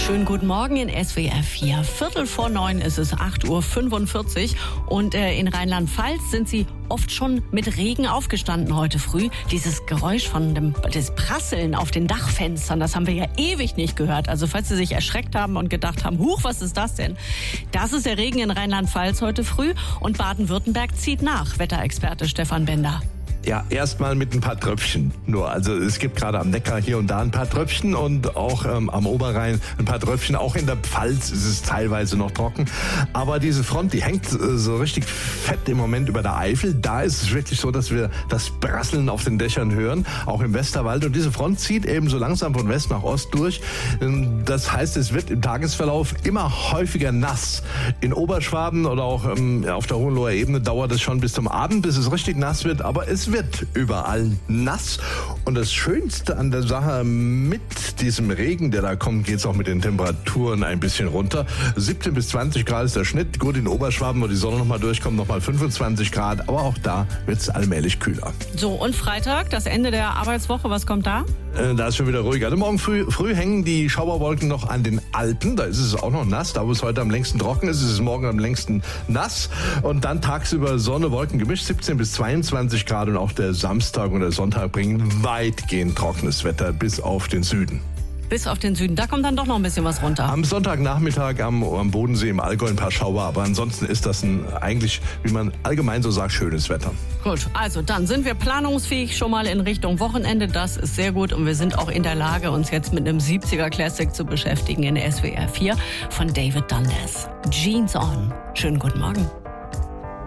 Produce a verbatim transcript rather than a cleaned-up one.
Schönen guten Morgen in S W R vier. Viertel vor neun ist es, acht Uhr fünfundvierzig. Und äh, in Rheinland-Pfalz sind Sie oft schon mit Regen aufgestanden heute früh. Dieses Geräusch von dem das Prasseln auf den Dachfenstern, das haben wir ja ewig nicht gehört. Also falls Sie sich erschreckt haben und gedacht haben, huch, was ist das denn? Das ist der Regen in Rheinland-Pfalz heute früh. Und Baden-Württemberg zieht nach, Wetterexperte Stefan Bender. Ja, erstmal mit ein paar Tröpfchen nur. Also es gibt gerade am Neckar hier und da ein paar Tröpfchen und auch ähm, am Oberrhein ein paar Tröpfchen. Auch in der Pfalz ist es teilweise noch trocken. Aber diese Front, die hängt äh, so richtig fett im Moment über der Eifel. Da ist es wirklich so, dass wir das Prasseln auf den Dächern hören, auch im Westerwald. Und diese Front zieht eben so langsam von West nach Ost durch. Das heißt, es wird im Tagesverlauf immer häufiger nass. In Oberschwaben oder auch ähm, auf der Hohenloher Ebene dauert es schon bis zum Abend, bis es richtig nass wird. Aber es wird überall nass. Und das Schönste an der Sache, mit diesem Regen, der da kommt, geht es auch mit den Temperaturen ein bisschen runter. siebzehn bis zwanzig Grad ist der Schnitt. Gut, in Oberschwaben, wo die Sonne nochmal durchkommt, nochmal fünfundzwanzig Grad. Aber auch da wird es allmählich kühler. So, und Freitag, das Ende der Arbeitswoche, was kommt da? Äh, da ist schon wieder ruhig. Also morgen früh, früh hängen die Schauerwolken noch an den Alpen. Da ist es auch noch nass. Da, wo es heute am längsten trocken ist, ist es morgen am längsten nass. Und dann tagsüber Sonne, Wolken gemischt, siebzehn bis zweiundzwanzig Grad. Und auch der Samstag und der Sonntag bringen weitgehend trockenes Wetter bis auf den Süden. Bis auf den Süden. Da kommt dann doch noch ein bisschen was runter. Am Sonntagnachmittag am, am Bodensee im Allgäu ein paar Schauer. Aber ansonsten ist das ein eigentlich, wie man allgemein so sagt, schönes Wetter. Gut, also dann sind wir planungsfähig schon mal in Richtung Wochenende. Das ist sehr gut. Und wir sind auch in der Lage, uns jetzt mit einem siebziger Classic zu beschäftigen in S W R vier von David Dundas. Jeans On. Schönen guten Morgen.